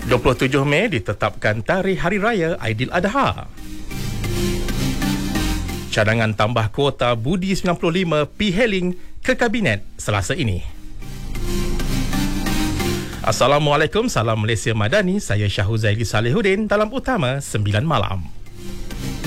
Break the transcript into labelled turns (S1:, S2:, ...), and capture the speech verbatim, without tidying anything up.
S1: dua puluh tujuh Mei ditetapkan Tarikh Hari Raya Aidiladha. Cadangan tambah kuota Budi sembilan puluh lima P-Hailing ke Kabinet Selasa ini. Assalamualaikum, salam Malaysia Madani. Saya Syahuzaili Salihuddin dalam Utama sembilan Malam.